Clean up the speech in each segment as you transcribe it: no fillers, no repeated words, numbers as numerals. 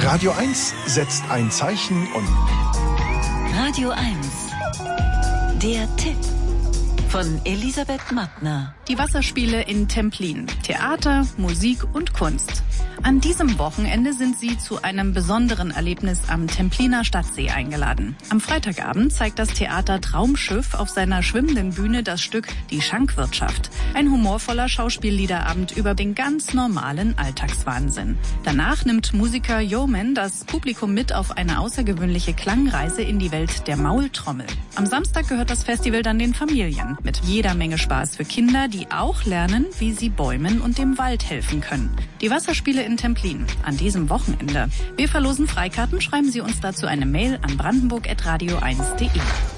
Radio 1 setzt ein Zeichen und Radio 1, der Tipp von Elisabeth Mattner. Die Wasserspiele in Templin. Theater, Musik und Kunst. An diesem Wochenende sind Sie zu einem besonderen Erlebnis am Templiner Stadtsee eingeladen. Am Freitagabend zeigt das Theater Traumschiff auf seiner schwimmenden Bühne das Stück Die Schankwirtschaft. Ein humorvoller Schauspielliederabend über den ganz normalen Alltagswahnsinn. Danach nimmt Musiker Yeoman das Publikum mit auf eine außergewöhnliche Klangreise in die Welt der Maultrommel. Am Samstag gehört das Festival dann den Familien. Mit jeder Menge Spaß für Kinder, die auch lernen, wie sie Bäumen und dem Wald helfen können. Die Wasserspiele in Templin an diesem Wochenende. Wir verlosen Freikarten. Schreiben Sie uns dazu eine Mail an brandenburg@radio1.de.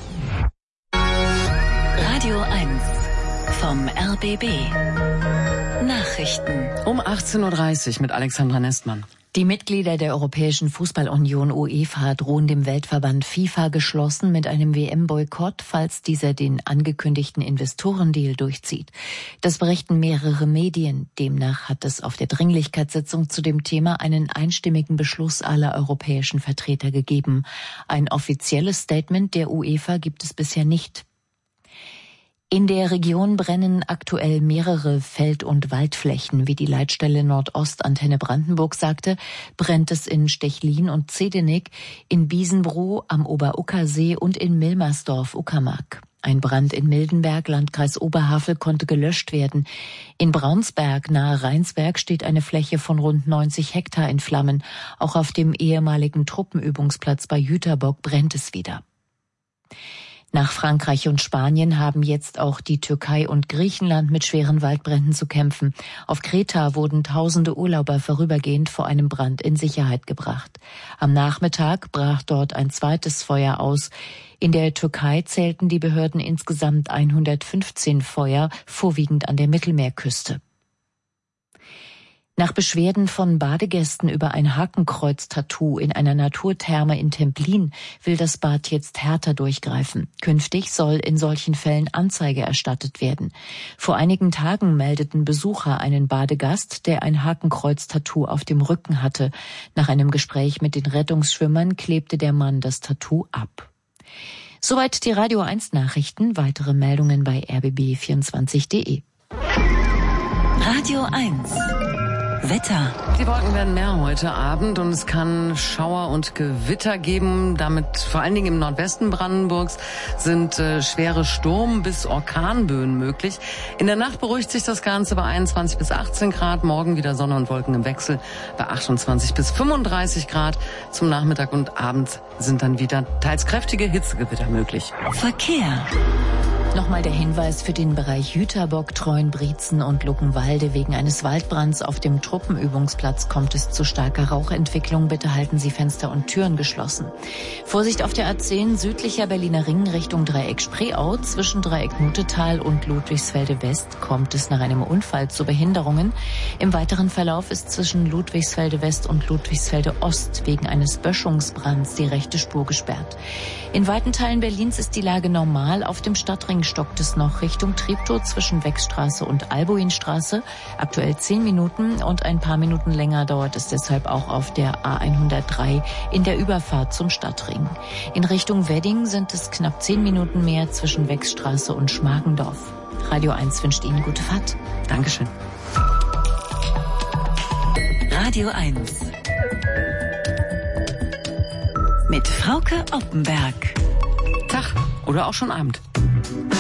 Radio 1 vom RBB. Nachrichten. Um 18.30 Uhr mit Alexandra Nestmann. Die Mitglieder der Europäischen Fußballunion UEFA drohen dem Weltverband FIFA geschlossen mit einem WM-Boykott, falls dieser den angekündigten Investorendeal durchzieht. Das berichten mehrere Medien. Demnach hat es auf der Dringlichkeitssitzung zu dem Thema einen einstimmigen Beschluss aller europäischen Vertreter gegeben. Ein offizielles Statement der UEFA gibt es bisher nicht. In der Region brennen aktuell mehrere Feld- und Waldflächen. Wie die Leitstelle Nordost-Antenne Brandenburg sagte, brennt es in Stechlin und Zedenik, in Biesenbroh am Ober-Ucker-See und in Milmersdorf-Uckermark. Ein Brand in Mildenberg, Landkreis Oberhavel, konnte gelöscht werden. In Braunsberg nahe Rheinsberg steht eine Fläche von rund 90 Hektar in Flammen. Auch auf dem ehemaligen Truppenübungsplatz bei Jüterbock brennt es wieder. Nach Frankreich und Spanien haben jetzt auch die Türkei und Griechenland mit schweren Waldbränden zu kämpfen. Auf Kreta wurden tausende Urlauber vorübergehend vor einem Brand in Sicherheit gebracht. Am Nachmittag brach dort ein zweites Feuer aus. In der Türkei zählten die Behörden insgesamt 115 Feuer, vorwiegend an der Mittelmeerküste. Nach Beschwerden von Badegästen über ein Hakenkreuz-Tattoo in einer Naturtherme in Templin will das Bad jetzt härter durchgreifen. Künftig soll in solchen Fällen Anzeige erstattet werden. Vor einigen Tagen meldeten Besucher einen Badegast, der ein Hakenkreuz-Tattoo auf dem Rücken hatte. Nach einem Gespräch mit den Rettungsschwimmern klebte der Mann das Tattoo ab. Soweit die Radio 1 Nachrichten. Weitere Meldungen bei rbb24.de. Radio 1 Wetter. Die Wolken werden mehr heute Abend und es kann Schauer und Gewitter geben. Damit vor allen Dingen im Nordwesten Brandenburgs sind schwere Sturm- bis Orkanböen möglich. In der Nacht beruhigt sich das Ganze bei 21 bis 18 Grad. Morgen wieder Sonne und Wolken im Wechsel bei 28 bis 35 Grad. Zum Nachmittag und Abend sind dann wieder teils kräftige Hitzegewitter möglich. Verkehr. Nochmal der Hinweis für den Bereich Jüterbock, Treuenbrietzen und Luckenwalde. Wegen eines Waldbrands auf dem Truppenübungsplatz kommt es zu starker Rauchentwicklung. Bitte halten Sie Fenster und Türen geschlossen. Vorsicht auf der A10 südlicher Berliner Ring Richtung Dreieck Spreeau. Zwischen Dreieck Mutetal und Ludwigsfelde West kommt es nach einem Unfall zu Behinderungen. Im weiteren Verlauf ist zwischen Ludwigsfelde West und Ludwigsfelde Ost wegen eines Böschungsbrands die rechte Spur gesperrt. In weiten Teilen Berlins ist die Lage normal. Auf dem Stadtring stockt es noch Richtung Treptow zwischen Wechstraße und Albuinstraße. Aktuell 10 Minuten und ein paar Minuten länger dauert es deshalb auch auf der A103 in der Überfahrt zum Stadtring. In Richtung Wedding sind es knapp 10 Minuten mehr zwischen Wechstraße und Schmargendorf. Radio 1 wünscht Ihnen gute Fahrt. Dankeschön. Radio 1 mit Frauke Oppenberg. Tag oder auch schon Abend.